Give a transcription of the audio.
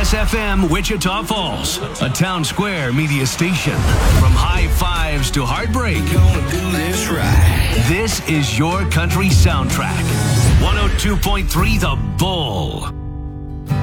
Kiss FM Wichita Falls, a Town Square media station. From high fives to heartbreak, Gonna do this right. this is your country soundtrack. 102.3 The Bull.